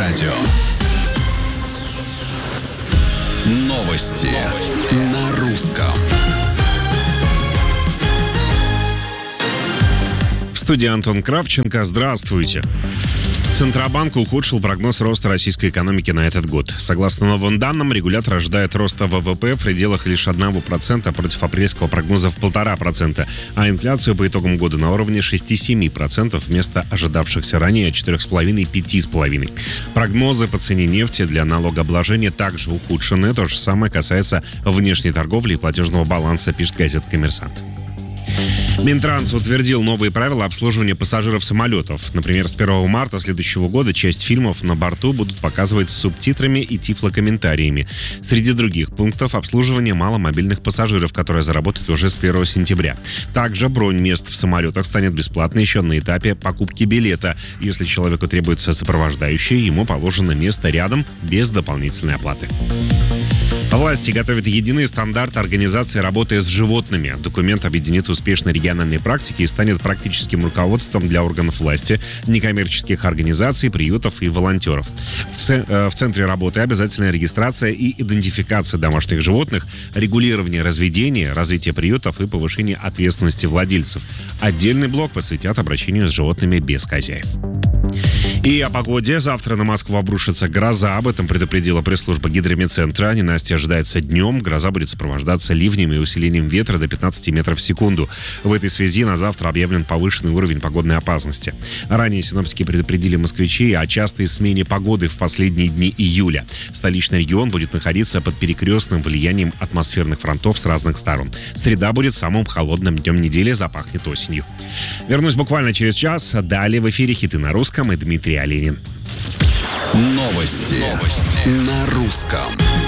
радио. Новости на русском. В студии Антон Кравченко. Здравствуйте. Центробанк ухудшил прогноз роста российской экономики на этот год. Согласно новым данным, регулятор ожидает роста ВВП в пределах лишь 1% против апрельского прогноза в 1,5%, а инфляцию по итогам года на уровне 6,7% вместо ожидавшихся ранее 4,5-5,5%. Прогнозы по цене нефти для налогообложения также ухудшены. То же самое касается внешней торговли и платежного баланса, пишет газета «Коммерсант». Минтранс утвердил новые правила обслуживания пассажиров самолетов. Например, с 1 марта следующего года часть фильмов на борту будут показывать с субтитрами и тифлокомментариями. Среди других пунктов обслуживание маломобильных пассажиров, которое заработает уже с 1 сентября. Также бронь мест в самолетах станет бесплатной еще на этапе покупки билета. Если человеку требуется сопровождающий, ему положено место рядом без дополнительной оплаты. Власти готовят единый стандарт организации работы с животными. Документ объединит успешные региональные практики и станет практическим руководством для органов власти, некоммерческих организаций, приютов и волонтеров. В центре работы обязательная регистрация и идентификация домашних животных, регулирование разведения, развитие приютов и повышение ответственности владельцев. Отдельный блок посвятят обращению с животными без хозяев. И о погоде. Завтра на Москву обрушится гроза. Об этом предупредила пресс-служба гидромедцентра. Ненастье ожидается днем. Гроза будет сопровождаться ливнем и усилением ветра до 15 метров в секунду. В этой связи на завтра объявлен повышенный уровень погодной опасности. Ранее синоптики предупредили москвичей о частой смене погоды в последние дни июля. Столичный регион будет находиться под перекрестным влиянием атмосферных фронтов с разных сторон. Среда будет самым холодным днем недели, запахнет осенью. Вернусь буквально через час. Далее в эфире хиты на русском и Дмитрий Оленин. Новости на русском.